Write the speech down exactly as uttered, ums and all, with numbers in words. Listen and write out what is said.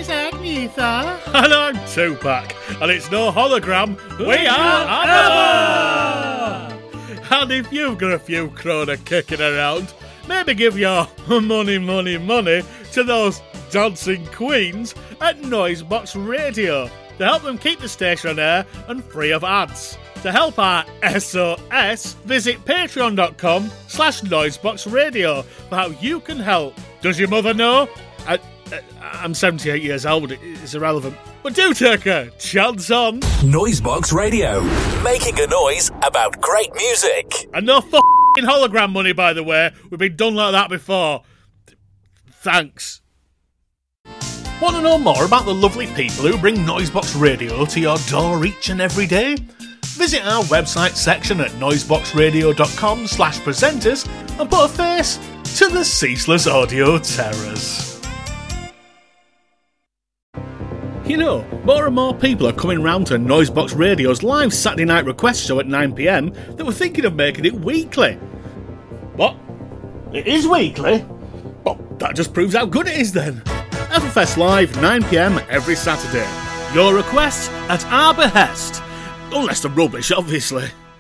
is Agnetha. And I'm Tupac. And it's no hologram. We, we are ABBA! And if you've got a few kroner kicking around, maybe give your money, money, money to those dancing queens at Noisebox Radio to help them keep the station on air and free of ads. To help our S O S, visit patreon.com slash noiseboxradio for how you can help. Does your mother know? I, I, I'm seventy-eight years old, it's irrelevant. But do take a chance on Noisebox Radio, making a noise about great music. And no f***ing hologram money, by the way. We've been done like that before. Thanks. Want to know more about the lovely people who bring Noisebox Radio to your door each and every day? Visit our website section at noiseboxradio.com slash presenters and put a face to the ceaseless audio terrors. You know, more and more people are coming round to Noisebox Radio's live Saturday night request show at nine p m that were thinking of making it weekly. What? It is weekly? Well, that just proves how good it is then. Everfest Live, nine p m every Saturday. Your requests at our behest. Unless they're rubbish, obviously.